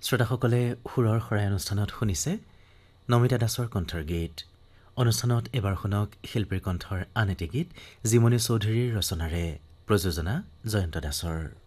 শ্ৰোতাসকলে সুৰৰ শৰাই অনুষ্ঠানত শুনিছে নমিতা দাসৰ কণ্ঠৰ গীত। অনুষ্ঠানত এবাৰ শুনক শিল্পীৰ কণ্ঠৰ আন এটি গীত জিমণি চৌধুৰীৰ ৰচনাৰে, প্ৰযোজনা জয়ন্ত দাসৰ।